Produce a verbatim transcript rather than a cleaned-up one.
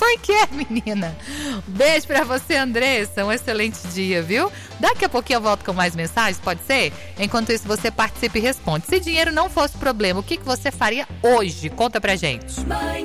Por que, menina? Beijo pra você, Andressa. Um excelente dia, viu? Daqui a pouquinho eu volto com mais mensagens, pode ser? Enquanto isso, você participa e responde. Se dinheiro não fosse problema, o que que você faria hoje? Conta pra gente.